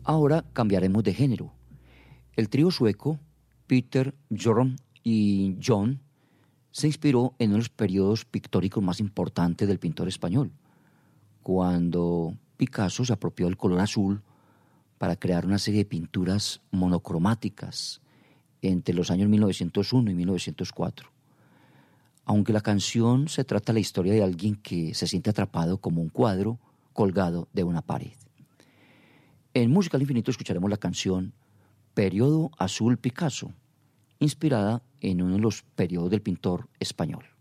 Ahora cambiaremos de género. El trío sueco, Peter, Björn y John, se inspiró en uno de los periodos pictóricos más importantes del pintor español, cuando Picasso se apropió del color azul para crear una serie de pinturas monocromáticas entre los años 1901 y 1904. Aunque la canción se trata de la historia de alguien que se siente atrapado como un cuadro colgado de una pared. En Música al Infinito escucharemos la canción Periodo Azul Picasso, inspirada en uno de los periodos del pintor español.